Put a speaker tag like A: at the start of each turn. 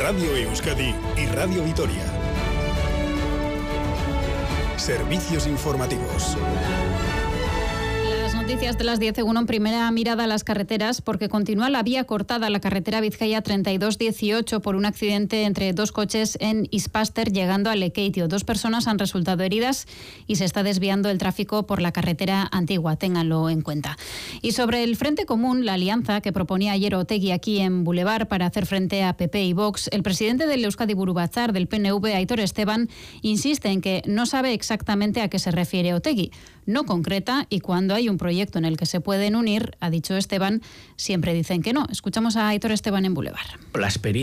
A: Radio Euskadi y Radio Vitoria. Servicios informativos.
B: Noticias de las 10, según primera mirada a las carreteras, porque continúa la vía cortada, la carretera Bizkaia 3218, por un accidente entre dos coches en Ispaster llegando a Lekeitio. 2 personas han resultado heridas y se está desviando el tráfico por la carretera antigua, ténganlo en cuenta. Y sobre el Frente Común, la alianza que proponía ayer Otegi aquí en Boulevard para hacer frente a PP y Vox, el presidente del Euskadi Buru Batzar del PNV, Aitor Esteban, insiste en que no sabe exactamente a qué se refiere Otegi. No concreta, y cuando hay un proyecto en el que se pueden unir, ha dicho Esteban, siempre dicen que no. Escuchamos a Aitor Esteban en Boulevard.
C: La experiencia